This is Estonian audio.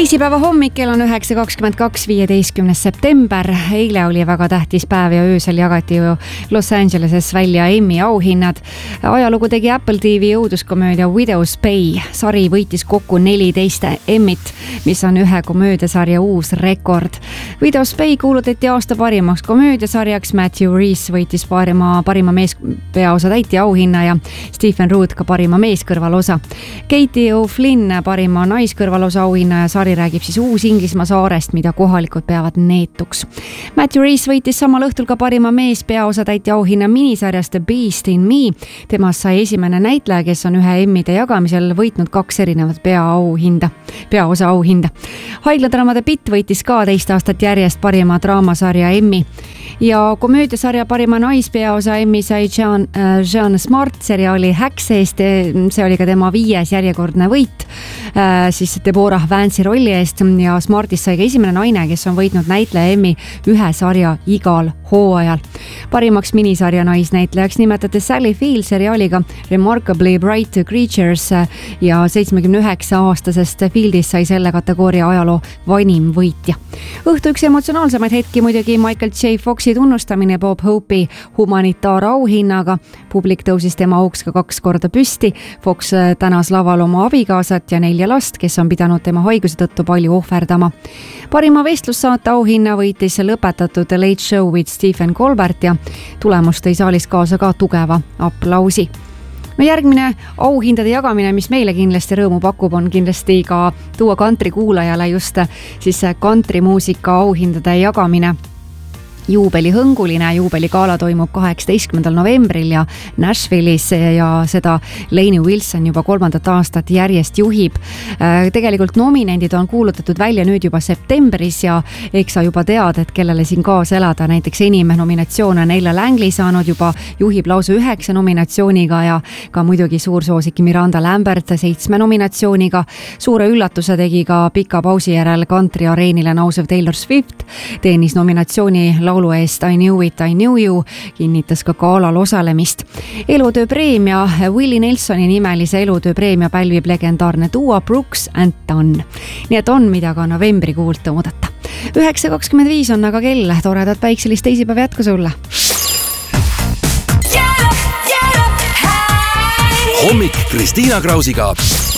Teisipäeva hommik, kell on 9.22, 15. september. Eile oli väga tähtis päev ja öösel jagati ju Los Angeleses välja Emmy auhinnad. Ajalugu tegi Apple TV õuduskomöödia Widow's Pay. Sari võitis kokku 14 Emmyt, mis on ühe komöödiasarja uus rekord. Widow's Pay kuulutati aasta parimaks komöödiasarjaks. Matthew Rhys võitis parima meespeaosa täitja auhinna ja Stephen Root ka parima meeskõrvalosa. Katie O'Flynn parima naiskõrvalosa auhinna ja sari räägib siis Uus-Inglismaa saarest, mida kohalikud peavad neetuks. Matthew Rhys võitis samal õhtul ka parima meespeaosa täitja auhinna minisarjast The Beast in Me. Temast sai esimene näitleja, kes on ühe Emmide jagamisel võitnud 2 erinevat peaosa auhinda. Haigladraamade Pitt võitis ka teist aastat järjest parima draamasarja Emmy. Ja komöödiasarja parima naispeaosa Emmy sai Jean Smart seriaali Häks eest. See oli ka tema 5. järjekordne võit siis Deborah Vance'i rolli eest ja Smartist sai ka esimene naine, kes on võitnud näitleja Emmy ühe sarja igal hooajal. Parimaks minisarja naisnäitlejaks nimetati Sally Field seriaaliga Remarkably Bright Creatures ja 79-aastasest Fieldist sai selle kategooria ajaloo vanim võitja. Õhtu üks emotsionaalsemaid hetki muidugi Michael J. Foxi tunnustamine Bob Hope'i humanitaarauhinnaga. Publik tõusis tema auks ka 2 korda püsti. Fox tänas laval oma abikaasat ja 4 last, kes on pidanud tema haiguse tõttu palju ohverdama. Parima vestlussaate auhinna võitis lõpetatud The Late Show with Stephen Colbert ja tulemust tõi saalis kaasa ka tugeva aplausi. No järgmine auhindade jagamine, mis meile kindlasti rõõmu pakub, on kindlasti ka tuua country kuulajale just siis country muusika auhindade jagamine. Juubelihõnguline juubeligala toimub 18. novembril ja Nashville'is ja seda Lainey Wilson juba 3. aastat järjest juhib. Tegelikult nominendid on kuulutatud välja nüüd juba septembris ja eks sa juba tead, et kellele siin kaasa elada. Näiteks enim nominatsioone Neil Langley saanud juba, juhib lausa 9 nominatsiooniga ja ka muidugi suursoosik Miranda Lambert 7 nominatsiooniga. Suure üllatuse tegi ka pika pausi järel country areenile nausev Taylor Swift, teenis nominatsiooni laulu eest I Knew It, I Knew You, kinnitas ka galal osalemist. Elutööpreemia Willie Nelsoni nimelise elutööpreemia pälvib legendaarne duo Brooks and Dunn. Nii et on mida ka novembrikuult oodata. 9.25 on aga kell, toredat päikselist teisipäeva jätku sulle. Hommik Kristiina Krausiga.